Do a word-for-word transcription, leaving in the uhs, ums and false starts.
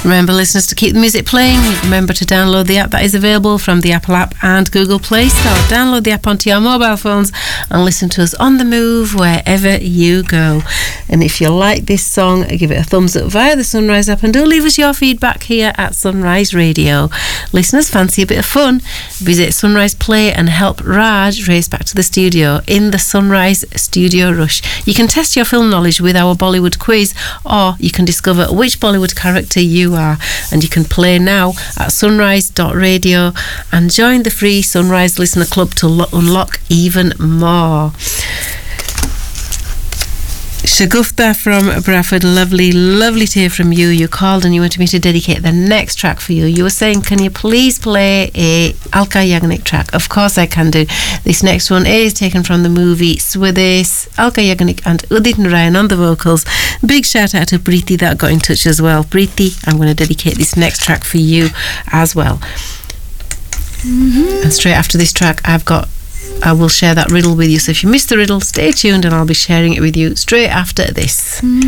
Remember, listeners, to keep the music playing, remember to download the app that is available from the Apple app and Google Play Store. Download the app onto your mobile phones and listen to us on the move wherever you go. And if you like this song, give it a thumbs up via the Sunrise app, and do leave us your feedback here at Sunrise Radio. Listeners, fancy a bit of fun? Visit Sunrise Play and help Raj race back to the studio in the Sunrise Studio Rush. You can test your film knowledge with our Bollywood quiz, or you can discover which Bollywood character you are, and you can play now at sunrise dot radio and join the free Sunrise Listener Club to lo- unlock even more. Shagufta from Bradford, lovely, lovely to hear from you. You called and you wanted me to dedicate the next track for you. You were saying, can you please play a Alka Yagnik track? Of course I can do. This next one is taken from the movie Swades. Alka Yagnik and Udit Narayan on the vocals. Big shout out to Preeti that got in touch as well. Preeti, I'm going to dedicate this next track for you as well. Mm-hmm. And straight after this track, I've got I will share that riddle with you. So if you missed the riddle, stay tuned and I'll be sharing it with you straight after this. Mm.